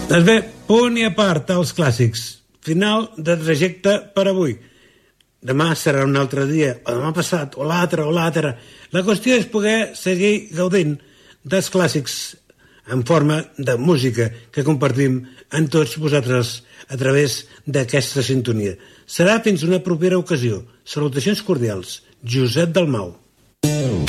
Doncs bé, punt i a part als clàssics. Final de trajecte per avui. Demà serà un altre dia, o demà passat, o l'altre. La qüestió és poder seguir gaudint dels clàssics en forma de música que compartim amb tots vosaltres a través d'aquesta sintonia. Serà fins una propera ocasió. Salutacions cordials. Josep Dalmau.